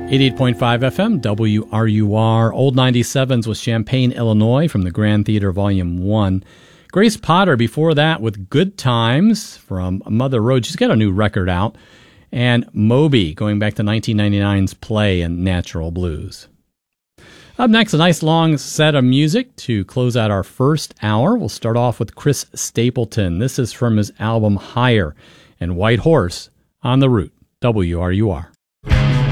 88.5 FM, WRUR, Old 97s with Champaign, Illinois from the Grand Theater Volume 1. Grace Potter before that with Good Times from Mother Road. She's got a new record out. And Moby, going back to 1999's Play and Natural Blues. Up next, a nice long set of music to close out our first hour. We'll start off with Chris Stapleton. This is from his album Higher and White Horse on the Route, WRUR.